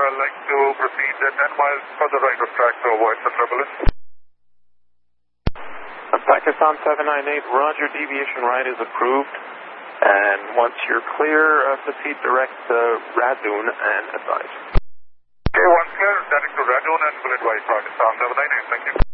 like to proceed at 10 miles further right of track to avoid the turbulence. Pakistan 798, roger, deviation right is approved. And once you're clear, proceed direct to Radoon and advise. Okay, once clear, direct to Radoon and will advise Pakistan 798, thank you.